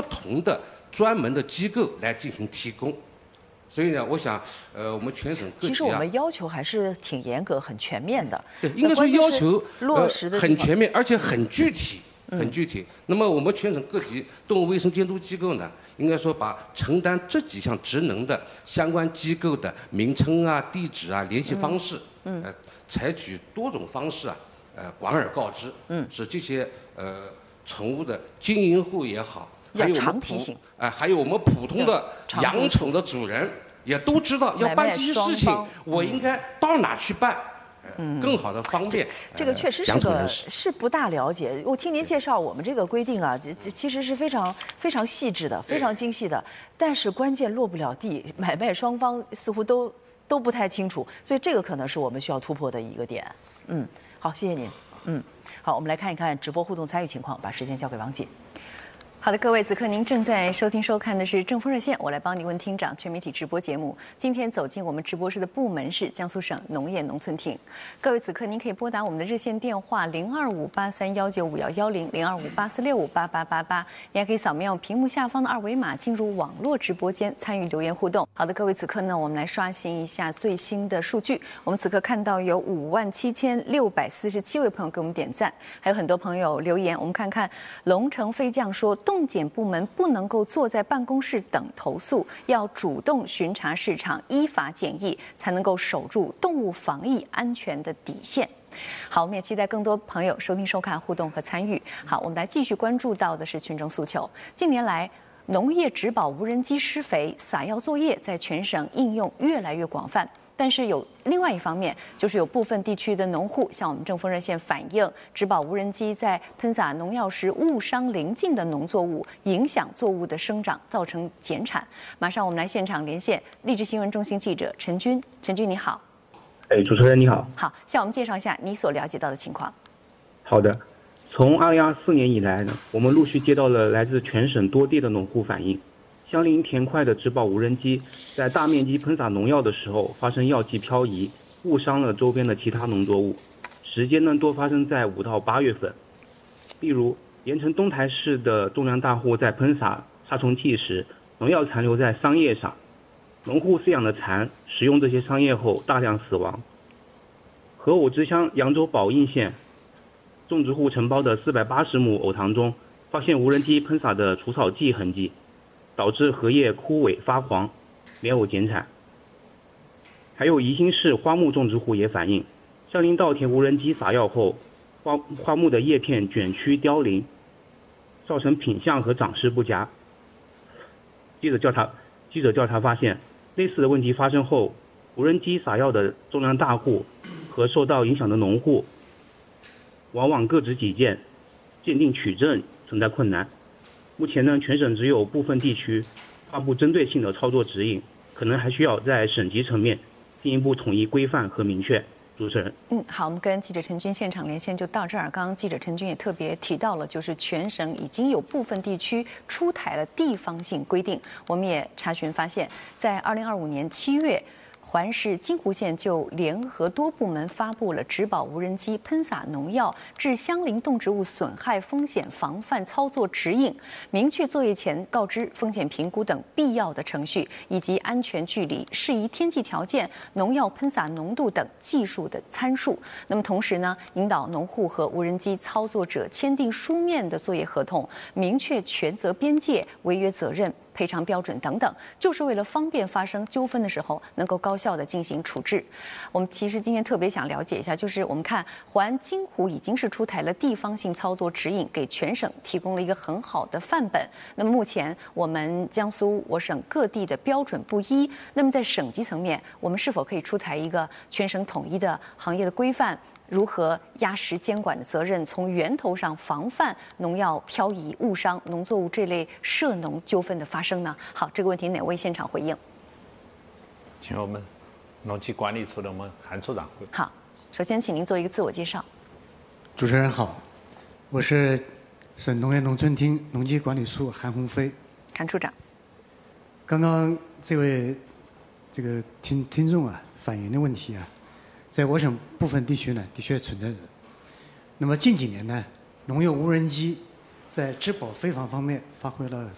不同的专门的机构来进行提供。所以呢，我想，我们全省各级啊， 其实我们要求还是挺严格、很全面的。 对，应该说要求落实的很全面，而且很具体。很具体。那么我们全省各级动物卫生监督机构呢，应该说把承担这几项职能的相关机构的名称啊、地址啊、联系方式，采取多种方式啊，广而告之。使这些宠物的经营户也好，还有我们还有我们普通的养宠的主人，也都知道要办这些事情，我应该到哪去办。更好的方便。 这个确实是不大了解。我听您介绍，我们这个规定啊，这其实是非常细致的，非常精细的。但是关键落不了地，买卖双方似乎都不太清楚，所以这个可能是我们需要突破的一个点。好，谢谢您。好，我们来看一看直播互动参与情况，把时间交给王姐。 好的，各位，此刻您正在收听收看的是政风热线，我来帮你问厅长全媒体直播节目。今天走进我们直播室的部门是江苏省农业农村厅。各位，此刻您可以拨打我们的热线电话0258319510，0258465888，你还可以扫描屏幕下方的二维码进入网络直播间参与留言互动。好的，各位，此刻呢，我们来刷新一下最新的数据。我们此刻看到有57647位朋友给我们点赞，还有很多朋友留言。我们看看龙城飞将说，动检部门不能够坐在办公室等投诉，要主动巡查市场，依法检疫，才能够守住动物防疫安全的底线。好，我们也期待更多朋友收听、收看、互动和参与。好，我们来继续关注到的是群众诉求。近年来，农业植保无人机施肥、撒药作业在全省应用越来越广泛。但是有另外一方面，就是有部分地区的农户向我们政风热线反映，植保无人机在喷洒农药时误伤邻近的农作物，影响作物的生长，造成减产。马上我们来现场连线励志新闻中心记者陈军。陈军你好。 主持人你好。 好，向我们介绍一下你所了解到的情况。 好的，从2024年以来呢，我们陆续接到了来自全省多地的农户反映。相邻田块的植保无人机在大面积喷洒农药的时候发生药剂漂移，误伤了周边的其他农作物，时间呢多发生在5到8月份。例如，盐城东台市的种粮大户在喷洒杀虫剂时，农药残留在桑叶上，农户饲养的蚕食用这些桑叶后大量死亡。和我之乡扬州宝应县种植户承包的480亩藕塘中，发现无人机喷洒的除草剂痕迹，导致荷叶枯萎发黄，莲藕减产。还有宜兴市花木种植户也反映，相邻稻田无人机撒药后，花木的叶片卷曲凋零，造成品相和长势不佳。记者调查发现，类似的问题发生后，无人机撒药的种粮大户和受到影响的农户，往往各执己见，鉴定取证存在困难。目前呢，全省只有部分地区发布针对性的操作指引，可能还需要在省级层面进一步统一规范和明确。主持人， 好，我们跟记者陈军现场连线就到这儿。刚刚记者陈军也特别提到了，就是全省已经有部分地区出台了地方性规定。我们也查询发现，在2025年7月。环市金湖县就联合多部门发布了植保无人机喷洒农药致相邻动植物损害风险防范操作指引，明确作业前告知风险评估等必要的程序，以及安全距离、适宜天气条件、农药喷洒浓度等技术的参数。那么同时呢，引导农户和无人机操作者签订书面的作业合同，明确权责边界、违约责任、赔偿标准等等，就是为了方便发生纠纷的时候能够高效的进行处置。我们其实今天特别想了解一下，就是我们看环金湖已经是出台了地方性操作指引，给全省提供了一个很好的范本。那么目前我们江苏我省各地的标准不一，那么在省级层面，我们是否可以出台一个全省统一的行业的规范？如何压实监管的责任，从源头上防范农药漂移误伤农作物这类涉农纠纷的发生呢？好，这个问题哪位现场回应？ 请我们农机管理处的我们韩处长。 好，首先请您做一个自我介绍。 主持人好，我是省农业农村厅农机管理处韩鸿飞。 韩处长， 刚刚这位听众啊反映的问题啊，在我省部分地区呢，的确存在着。那么近几年呢，农业无人机在植保飞防方面发挥了